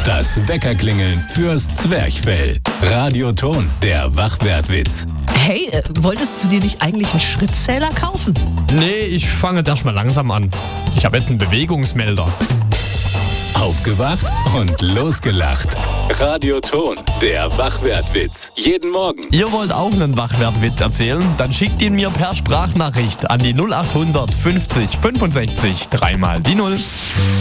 Das Weckerklingeln fürs Zwerchfell. Radioton, der Wachwertwitz. Hey, wolltest du dir nicht eigentlich einen Schrittzähler kaufen? Nee, ich fange jetzt erstmal langsam an. Ich habe jetzt einen Bewegungsmelder. Aufgewacht und losgelacht. Radioton, der Wachwertwitz. Jeden Morgen. Ihr wollt auch einen Wachwertwitz erzählen? Dann schickt ihn mir per Sprachnachricht an die 0800 50 65 3 mal die 0.